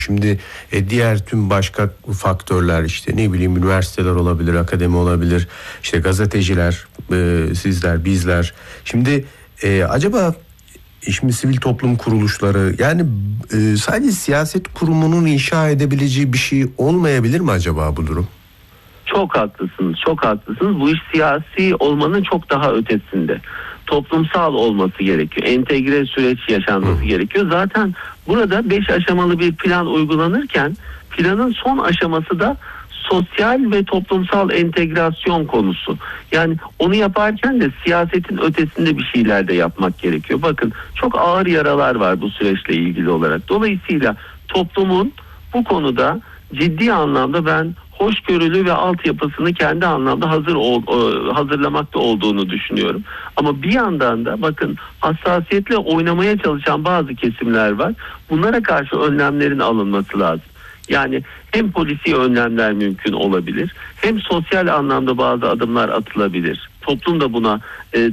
Şimdi diğer tüm başka faktörler, işte ne bileyim, üniversiteler olabilir, akademi olabilir, işte gazeteciler, sizler, bizler. Şimdi acaba şimdi sivil toplum kuruluşları, yani sadece siyaset kurumunun inşa edebileceği bir şey olmayabilir mi acaba bu durum? Çok haklısınız, çok haklısınız. Bu iş siyasi olmanın çok daha ötesinde. Toplumsal olması gerekiyor. Entegre süreç yaşanması gerekiyor. Zaten burada 5 aşamalı bir plan uygulanırken planın son aşaması da sosyal ve toplumsal entegrasyon konusu. Yani onu yaparken de siyasetin ötesinde bir şeyler de yapmak gerekiyor. Bakın, çok ağır yaralar var bu süreçle ilgili olarak. Dolayısıyla toplumun bu konuda ciddi anlamda ben hoşgörülü ve altyapısını kendi anlamda hazırlamakta olduğunu düşünüyorum. Ama bir yandan da bakın, hassasiyetle oynamaya çalışan bazı kesimler var. Bunlara karşı önlemlerin alınması lazım. Yani hem polisi önlemler mümkün olabilir, hem sosyal anlamda bazı adımlar atılabilir. Toplum da buna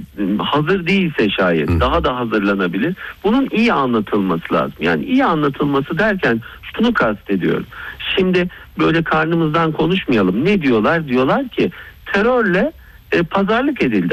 hazır değilse şayet daha da hazırlanabilir. Bunun iyi anlatılması lazım. Yani iyi anlatılması derken şunu kastediyorum. Şimdi böyle karnımızdan konuşmayalım. Ne diyorlar? Diyorlar ki terörle pazarlık edildi.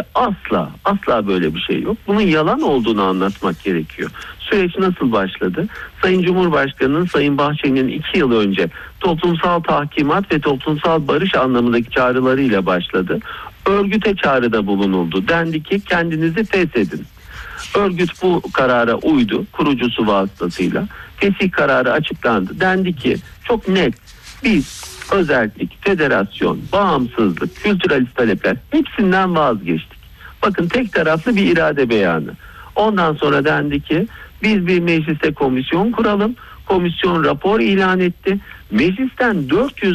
Asla böyle bir şey yok. Bunun yalan olduğunu anlatmak gerekiyor. Süreç nasıl başladı? Sayın Cumhurbaşkanı'nın, Sayın Bahçeli'nin 2 yıl önce toplumsal tahkimat ve toplumsal barış anlamındaki çağrılarıyla başladı. Örgüte çağrıda bulunuldu. Dendi ki kendinizi feshedin. Örgüt bu karara uydu, kurucusu vasıtasıyla. Fesih kararı açıklandı. Dendi ki çok net, biz özerklik, federasyon, bağımsızlık, kültüralist talepler hepsinden vazgeçtik. Bakın, tek taraflı bir irade beyanı. Ondan sonra dendi ki biz bir mecliste komisyon kuralım. Komisyon rapor ilan etti. Meclisten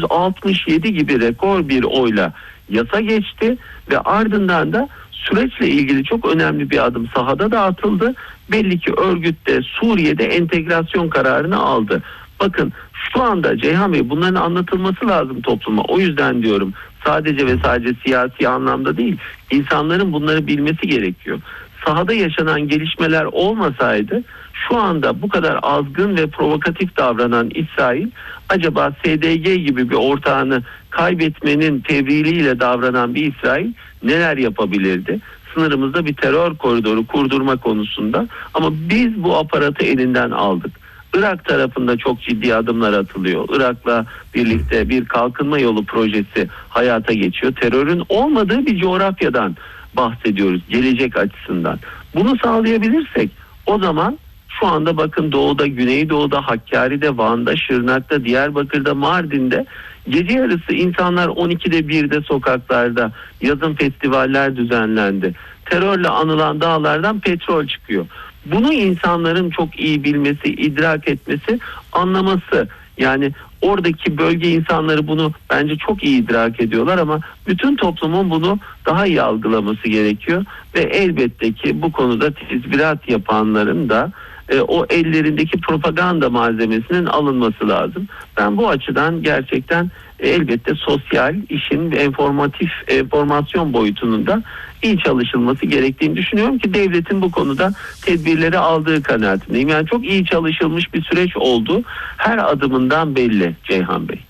467 gibi rekor bir oyla yasa geçti ve ardından da süreçle ilgili çok önemli bir adım sahada da atıldı. Belli ki örgüt de Suriye'de entegrasyon kararını aldı. Bakın, şu anda Ceyhan Bey, bunların anlatılması lazım topluma. O yüzden diyorum, sadece ve sadece siyasi anlamda değil, insanların bunları bilmesi gerekiyor. Sahada yaşanan gelişmeler olmasaydı şu anda bu kadar azgın ve provokatif davranan İsrail, acaba SDG gibi bir ortağını kaybetmenin tebriğiyle davranan bir İsrail neler yapabilirdi? Sınırımızda bir terör koridoru kurdurma konusunda, ama biz bu aparatı elinden aldık. Irak tarafında çok ciddi adımlar atılıyor. Irak'la birlikte bir kalkınma yolu projesi hayata geçiyor. Terörün olmadığı bir coğrafyadan bahsediyoruz gelecek açısından. Bunu sağlayabilirsek o zaman şu anda bakın, doğuda, güneydoğuda, Hakkari'de, Van'da, Şırnak'ta, Diyarbakır'da, Mardin'de gece yarısı insanlar 12'de 1'de sokaklarda, yazın festivaller düzenlendi. Terörle anılan dağlardan petrol çıkıyor. Bunu insanların çok iyi bilmesi, idrak etmesi, anlaması. Yani oradaki bölge insanları bunu bence çok iyi idrak ediyorlar, ama bütün toplumun bunu daha iyi algılaması gerekiyor. Ve elbette ki bu konuda tezvirat yapanların da o ellerindeki propaganda malzemesinin alınması lazım. Ben bu açıdan gerçekten elbette sosyal işin enformasyon boyutunun da iyi çalışılması gerektiğini düşünüyorum ki devletin bu konuda tedbirleri aldığı kanaatindeyim. Yani çok iyi çalışılmış bir süreç oldu. Her adımından belli Ceyhan Bey.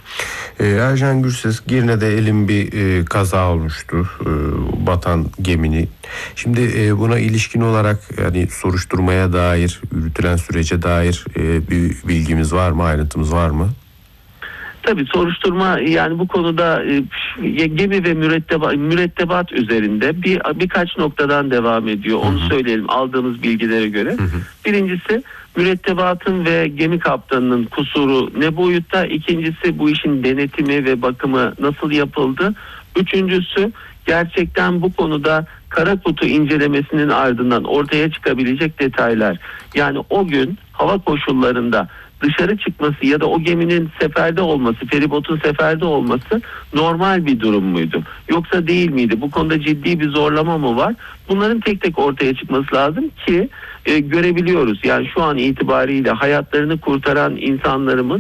Ercan Gürses, Girne'de bir kaza olmuştu, batan gemini. Şimdi buna ilişkin olarak, yani soruşturmaya dair, yürütülen sürece dair bir bilgimiz var mı, ayrıntımız var mı? Tabii soruşturma, yani bu konuda gemi ve mürettebat üzerinde birkaç noktadan devam ediyor. Onu söyleyelim aldığımız bilgilere göre. Birincisi, mürettebatın ve gemi kaptanının kusuru ne boyutta? İkincisi, bu işin denetimi ve bakımı nasıl yapıldı? Üçüncüsü, gerçekten bu konuda kara kutu incelemesinin ardından ortaya çıkabilecek detaylar. Yani o gün hava koşullarında dışarı çıkması ya da o geminin seferde olması, feribotun seferde olması normal bir durum muydu? Yoksa değil miydi? Bu konuda ciddi bir zorlama mı var? Bunların tek tek ortaya çıkması lazım ki görebiliyoruz. Yani şu an itibariyle hayatlarını kurtaran insanlarımız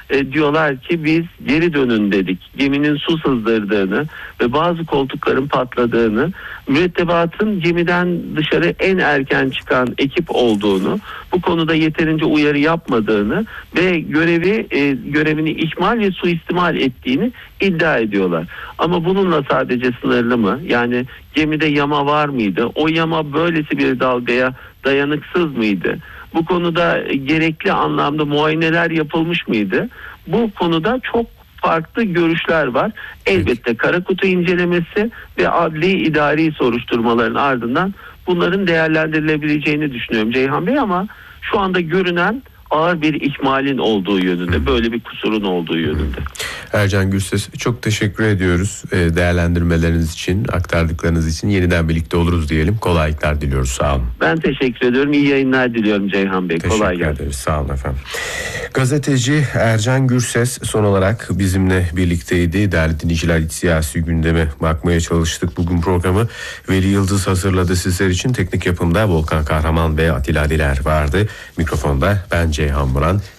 diyorlar ki biz geri dönün dedik. Geminin su sızdırdığını ve bazı koltukların patladığını, mürettebatın gemiden dışarı en erken çıkan ekip olduğunu, bu konuda yeterince uyarı yapmadığını ve görevini ihmal ve suistimal ettiğini iddia ediyorlar. Ama bununla sadece sınırlı mı? Yani gemide yama var mıydı? O yama böylesi bir dalgaya dayanıksız mıydı? Bu konuda gerekli anlamda muayeneler yapılmış mıydı? Bu konuda çok farklı görüşler var. Elbette kara kutu incelemesi ve adli idari soruşturmaların ardından bunların değerlendirilebileceğini düşünüyorum Ceyhan Bey, ama şu anda görünen ağır bir ihmalin olduğu yönünde, böyle bir kusurun olduğu yönünde. Ercan Gürses, çok teşekkür ediyoruz değerlendirmeleriniz için, aktardıklarınız için. Yeniden birlikte oluruz diyelim. Kolaylıklar diliyoruz. Sağ olun. Ben teşekkür ediyorum. İyi yayınlar diliyorum Ceyhan Bey. Kolay Teşekkür gelsin. ederiz. Sağ olun efendim. Gazeteci Ercan Gürses son olarak bizimle birlikteydi. Değerli dinleyiciler, iç siyasi gündeme bakmaya çalıştık bugün programı. Veli Yıldız hazırladı sizler için. Teknik yapımda Volkan Kahraman ve Atilla Diler vardı. Mikrofonda ben Ceyhan Muran.